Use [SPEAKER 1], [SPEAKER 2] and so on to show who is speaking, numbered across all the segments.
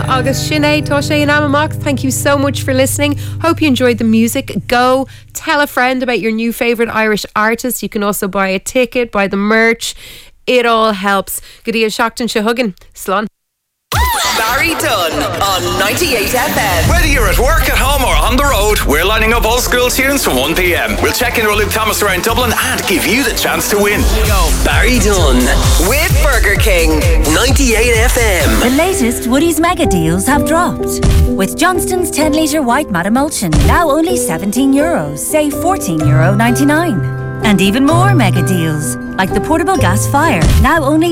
[SPEAKER 1] August Sinead, Toshe and Amamach. Thank you so much for listening. Hope you enjoyed the music. Go tell a friend about your new favourite Irish artist. You can also buy a ticket, buy the merch. It all helps. Goodie Shockton Shahuggin. Slán.
[SPEAKER 2] Barry Dunn on 98 FM.
[SPEAKER 3] Whether you're at work, at home or on the road, we're lining up old school tunes from 1 p.m. We'll check in with Luke Thomas around Dublin and give you the chance to win.
[SPEAKER 2] Go.
[SPEAKER 4] Barry Dunn
[SPEAKER 2] With Burger King.
[SPEAKER 4] 98 FM.
[SPEAKER 5] The latest Woodies mega deals have dropped. With Johnston's 10 litre white matte emulsion, now only €17, save €14.99. And even more mega deals, like the portable gas fire, now only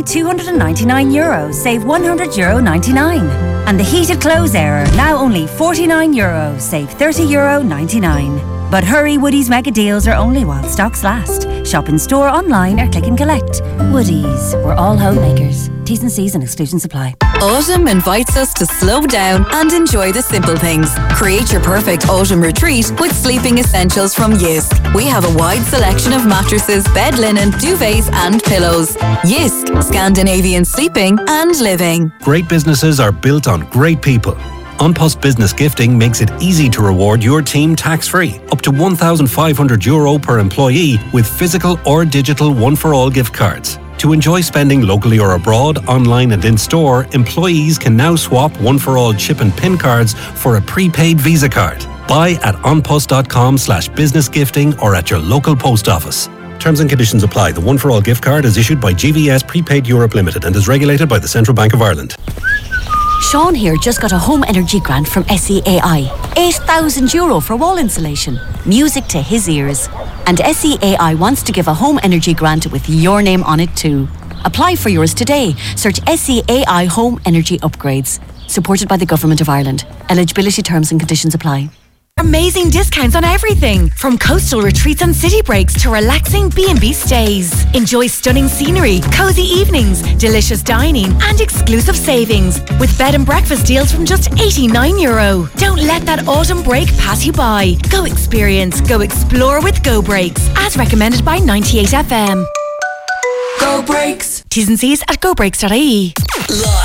[SPEAKER 5] €299, save €100.99. And the heated clothes airer, now only €49, save €30.99. But hurry, Woodies mega deals are only while stocks last. Shop in store, online or click and collect. Woodies, we're all homemakers. T's and C's and exclusions apply.
[SPEAKER 6] Autumn invites us to slow down and enjoy the simple things. Create your perfect autumn retreat with sleeping essentials from Yisk. We have a wide selection of mattresses, bed linen, duvets and pillows. Yisk, Scandinavian sleeping and living.
[SPEAKER 7] Great businesses are built on great people. An Post Business Gifting makes it easy to reward your team tax-free, up to €1,500 per employee with physical or digital one-for-all gift cards. To enjoy spending locally or abroad, online and in-store, employees can now swap one-for-all chip and PIN cards for a prepaid Visa card. Buy at onpost.com/business gifting or at your local post office. Terms and conditions apply. The one-for-all gift card is issued by GVS Prepaid Europe Limited and is regulated by the Central Bank of Ireland.
[SPEAKER 5] Sean here just got a home energy grant from SEAI. €8,000 for wall insulation. Music to his ears. And SEAI wants to give a home energy grant with your name on it too. Apply for yours today. Search SEAI Home Energy Upgrades. Supported by the Government of Ireland. Eligibility terms and conditions apply.
[SPEAKER 8] Amazing discounts on everything, from coastal retreats and city breaks to relaxing B&B stays. Enjoy stunning scenery, cozy evenings, delicious dining and exclusive savings with bed and breakfast deals from just €89. Don't let that autumn break pass you by. Go experience, go explore with Go Breaks, as recommended by 98 FM.
[SPEAKER 2] Go Breaks.
[SPEAKER 8] T's and C's at gobreaks.ie.
[SPEAKER 2] Live